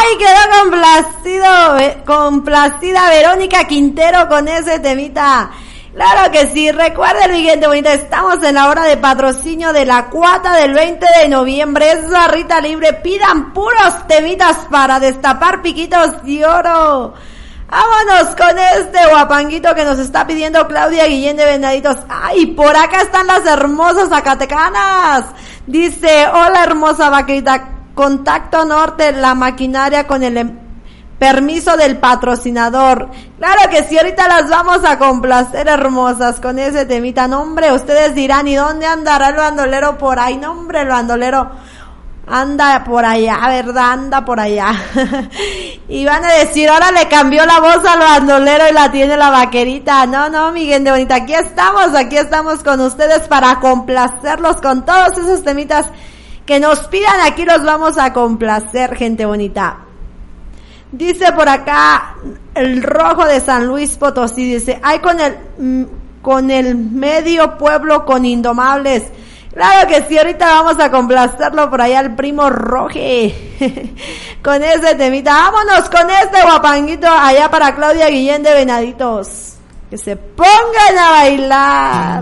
Ay, quedó complacida Verónica Quintero con ese temita. Claro que sí, recuerden mi gente bonita, estamos en la hora de patrocinio de la cuata del 20 de noviembre, es barrita libre, pidan puros temitas para destapar piquitos de oro. Vámonos con este guapanguito que nos está pidiendo Claudia Guillén de Venaditos. Ay, por acá están las hermosas zacatecanas. Dice, hola hermosa vaquerita, contacto norte, la maquinaria con el permiso del patrocinador. Claro que sí, ahorita las vamos a complacer hermosas con ese temita. No hombre, ustedes dirán, ¿y dónde andará el bandolero por ahí? No hombre, el bandolero anda por allá, ¿verdad? Anda por allá. Y van a decir, ahora le cambió la voz al bandolero y la tiene la vaquerita. No, mi gente bonita, aquí estamos con ustedes para complacerlos con todos esos temitas que nos pidan, aquí los vamos a complacer, gente bonita. Dice por acá, el Rojo de San Luis Potosí, dice, ay, con el medio pueblo con Indomables. Claro que sí, ahorita vamos a complacerlo por allá al primo Roge con ese temita. Vámonos con este guapanguito allá para Claudia Guillén de Venaditos. Que se pongan a bailar.